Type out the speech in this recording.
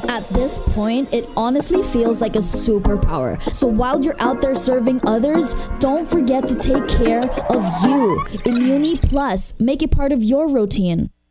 At this point, it honestly feels like a superpower. So while you're out there serving others, don't forget to take care of you. Immuni Plus, make it part of your routine.